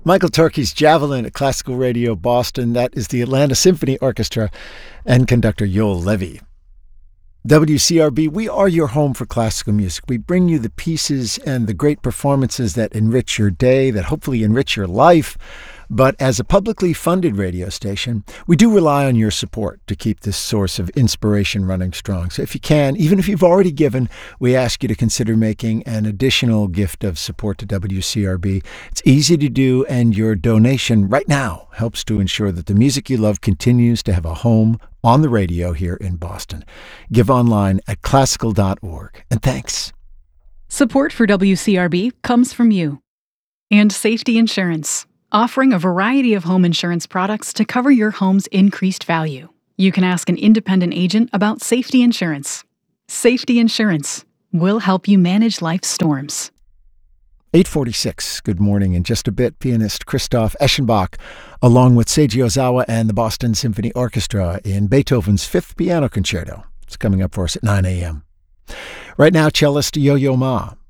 Michael Turkey's Javelin at Classical Radio Boston. That is the Atlanta Symphony Orchestra and conductor Yoel Levy. WCRB, we are your home for classical music. We bring you the pieces and the great performances that enrich your day, that hopefully enrich your life. But as a publicly funded radio station, we do rely on your support to keep this source of inspiration running strong. So if you can, even if you've already given, we ask you to consider making an additional gift of support to WCRB. It's easy to do, and your donation right now helps to ensure that the music you love continues to have a home on the radio here in Boston. Give online at classical.org. And thanks. Support for WCRB comes from you and Safety Insurance, offering a variety of home insurance products to cover your home's increased value. You can ask an independent agent about Safety Insurance. Safety Insurance will help you manage life's storms. 8:46. Good morning. In just a bit, pianist Christoph Eschenbach, along with Seiji Ozawa and the Boston Symphony Orchestra in Beethoven's Fifth Piano Concerto. It's coming up for us at 9 a.m. Right now, cellist Yo-Yo Ma.